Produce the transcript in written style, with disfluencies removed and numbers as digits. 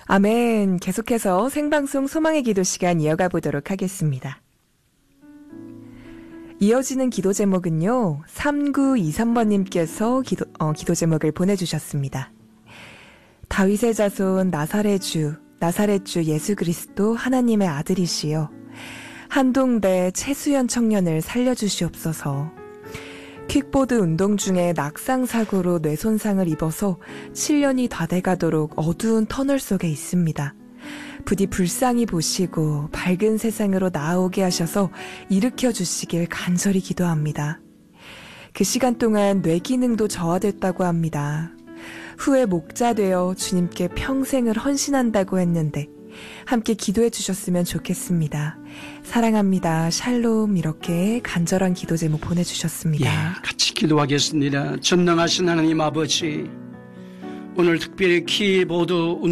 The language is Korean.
아멘. 계속해서 생방송 소망의 기도 시간 이어가 보도록 하겠습니다. 이어지는 기도 제목은요, 3923번님께서 기도 제목을 보내주셨습니다. 다윗의 자손 나사렛 주 예수 그리스도 하나님의 아들이시여, 한동대 최수연 청년을 살려주시옵소서. 킥보드 운동 중에 낙상사고로 뇌손상을 입어서 7년이 다 돼가도록 어두운 터널 속에 있습니다. 부디 불쌍히 보시고 밝은 세상으로 나아오게 하셔서 일으켜 주시길 간절히 기도합니다. 그 시간 동안 뇌기능도 저하됐다고 합니다. 후에 목자 되어 주님께 평생을 헌신한다고 했는데 함께 기도해 주셨으면 좋겠습니다. 사랑합니다. 샬롬. 이렇게 간절한 기도 제목 보내주셨습니다. 예, 같이 기도하겠습니다. 전능하신 하나님 아버지, 오늘 특별히 키보드